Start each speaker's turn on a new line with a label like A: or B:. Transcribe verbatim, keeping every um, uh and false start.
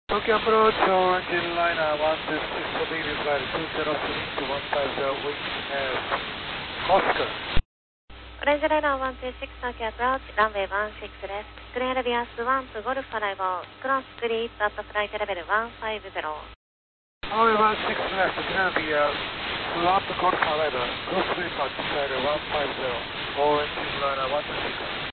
A: Tokyo approach, orange liner one two six, obligate flight two zero three to one five zero, wind as Oscar.
B: オレンジライナーワンツーシックス東京アプローチ、ランウェイワンシックスです。クリアレディアスワンとゴルフアライバー、クロスクリープアットフライトレベルワンファイブゼロ。
A: Runway one six left, clear the uh, slot golf arrival, cross sweep at side one five zero, orange liner one two six.